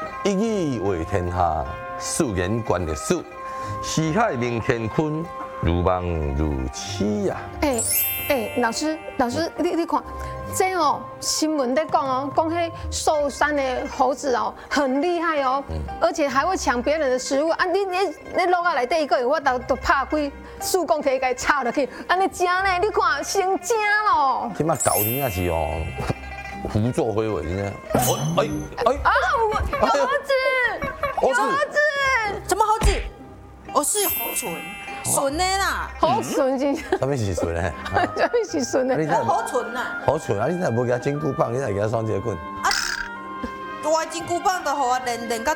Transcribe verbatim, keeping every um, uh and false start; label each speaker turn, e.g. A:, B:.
A: 一语为天下，四言观历史，四海明乾坤，如梦如痴呀。
B: 哎哎，老师老师，你你看。这哦，新闻在讲哦，讲迄寿山的猴子哦，很厉害哦，而且还会抢别人的食物啊！你你你落下来第一个，我都都拍开树公体给插落去，安尼食呢？你看成精咯！
A: 即马狗真正是哦，胡作非为真正。哎哎
B: 啊，我有猴子，有猴子，
C: 什么猴子？我是猴唇，笋的啦。
B: 猴唇是？
A: 什么是笋呢？
B: 什么是笋呢？
C: 猴唇呐。
A: 好蠢啊！你怎无给他金箍棒？你才给他双节棍？
C: 啊，我金箍棒都互我练练到